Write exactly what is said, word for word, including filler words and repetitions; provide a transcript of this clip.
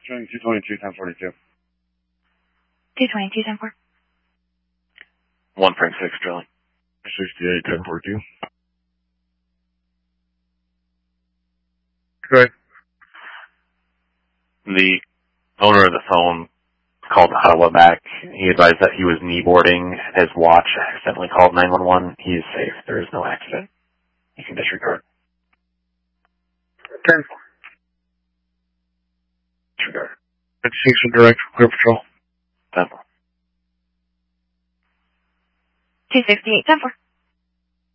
Showing two twenty-two, ten forty-two. two twenty-two, ten four. one frame six, drilling. sixty-eight, ten forty-two. Okay. The owner of the phone called Ottawa back. He advised that he was kneeboarding. His watch accidentally called nine one one. He is safe. There is no accident. You can disregard. ten. Disregard. fifty-six and direct from Clear Patrol. ten four. two sixty-eight, ten four.